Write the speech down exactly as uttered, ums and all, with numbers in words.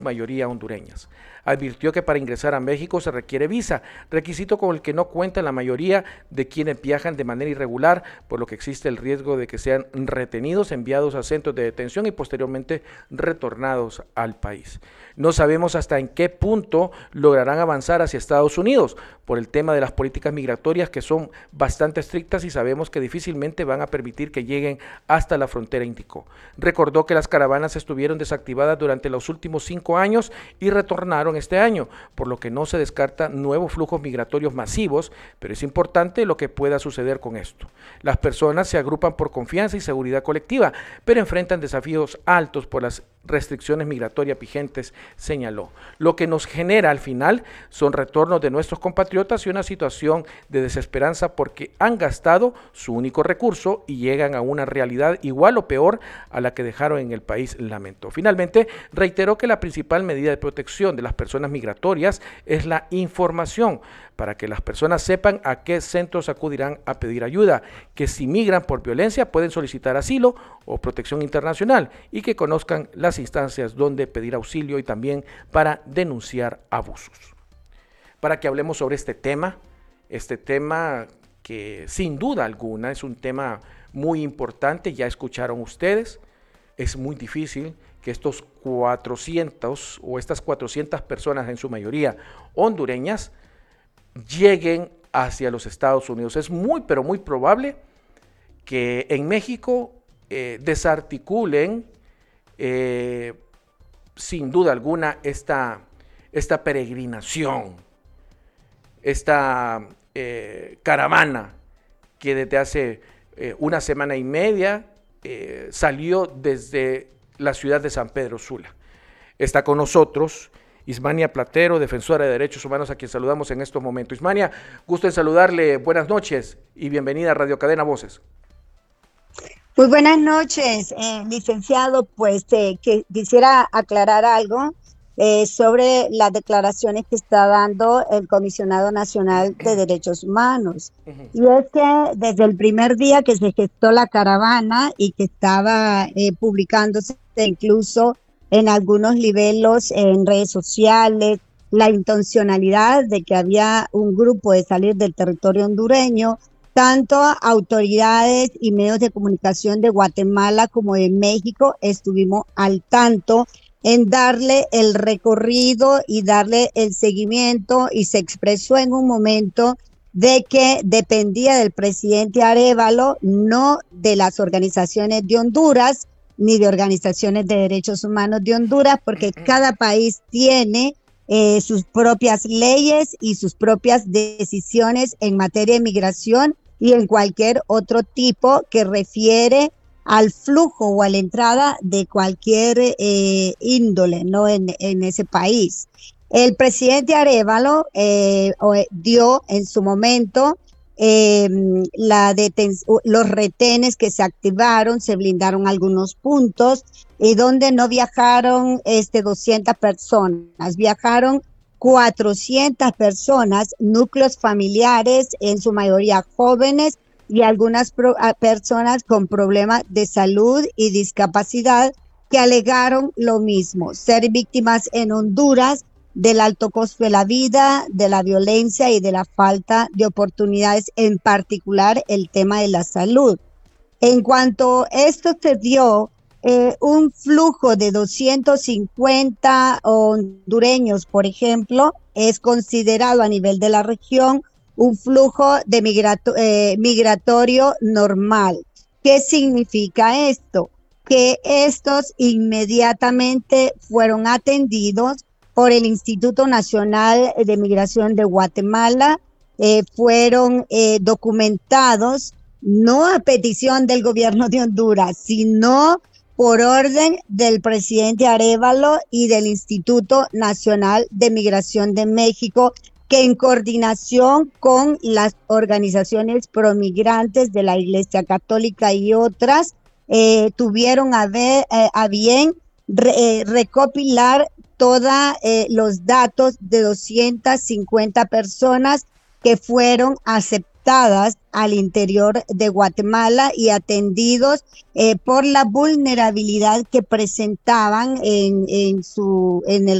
mayoría hondureñas. Advirtió que para ingresar a México se requiere visa, requisito con el que no cuenta la mayoría de quienes viajan de manera irregular, por lo que existe el riesgo de que sean retenidos, enviados a centros de detención y posteriormente retornados al país. No sabemos hasta en qué punto lograrán avanzar hacia Estados Unidos por el tema de las políticas migratorias que son bastante estrictas y sabemos que difícilmente van a permitir que lleguen hasta la frontera, indicó. Recordó que las caravanas estuvieron desactivadas durante los últimos cinco años y retornaron este año, por lo que no se descarta nuevos flujos migratorios masivos, pero es importante lo que pueda suceder con esto. Las personas se agrupan por confianza y seguridad colectiva, pero enfrentan desafíos altos por las restricciones migratorias vigentes, señaló. Lo que nos genera al final son retornos de nuestros compatriotas y una situación de desesperanza porque han gastado su único recurso y llegan a una realidad igual o peor a la que dejaron en el país, lamentó. Finalmente, reiteró que la principal medida de protección de las personas migratorias es la información, para que las personas sepan a qué centros acudirán a pedir ayuda, que si migran por violencia pueden solicitar asilo o protección internacional y que conozcan las instancias donde pedir auxilio y también para denunciar abusos. Para que hablemos sobre este tema, este tema que sin duda alguna es un tema muy importante, ya escucharon ustedes, es muy difícil que estos cuatrocientos o estas cuatrocientas personas, en su mayoría hondureñas, lleguen hacia los Estados Unidos. Es muy, pero muy probable que en México eh, desarticulen eh, sin duda alguna esta, esta peregrinación, esta eh, caravana que desde hace eh, una semana y media eh, salió desde la ciudad de San Pedro Sula. Está con nosotros Ismania Platero, defensora de derechos humanos, a quien saludamos en estos momentos. Ismania, gusto en saludarle, buenas noches y bienvenida a Radio Cadena Voces. Muy buenas noches, eh, licenciado. Pues eh, que quisiera aclarar algo eh, sobre las declaraciones que está dando el Comisionado Nacional de Derechos Humanos. Uh-huh. Y es que desde el primer día que se gestó la caravana y que estaba eh, publicándose incluso en algunos niveles en redes sociales, la intencionalidad de que había un grupo de salir del territorio hondureño, tanto autoridades y medios de comunicación de Guatemala como de México estuvimos al tanto en darle el recorrido y darle el seguimiento, y se expresó en un momento de que dependía del presidente Arévalo, no de las organizaciones de Honduras, ni de organizaciones de derechos humanos de Honduras, porque cada país tiene eh, sus propias leyes y sus propias decisiones en materia de migración y en cualquier otro tipo que refiere al flujo o a la entrada de cualquier eh, índole, ¿no? en, en ese país. El presidente Arévalo eh, dio en su momento Eh, la deten- los retenes que se activaron, se blindaron algunos puntos y donde no viajaron este, doscientas personas, viajaron cuatrocientas personas, núcleos familiares, en su mayoría jóvenes y algunas pro- personas con problemas de salud y discapacidad que alegaron lo mismo, ser víctimas en Honduras del alto costo de la vida, de la violencia y de la falta de oportunidades, en particular el tema de la salud. En cuanto esto se dio, eh, un flujo de doscientos cincuenta hondureños, por ejemplo, es considerado a nivel de la región un flujo de migrato- eh, migratorio normal. ¿Qué significa esto? Que estos inmediatamente fueron atendidos por el Instituto Nacional de Migración de Guatemala, eh, fueron eh, documentados no a petición del gobierno de Honduras, sino por orden del presidente Arévalo y del Instituto Nacional de Migración de México, que en coordinación con las organizaciones promigrantes de la Iglesia Católica y otras, eh, tuvieron a, ver, eh, a bien re, eh, recopilar todos eh, los datos de doscientas cincuenta personas que fueron aceptadas deportadas al interior de Guatemala y atendidos eh, por la vulnerabilidad que presentaban en, en, su, en el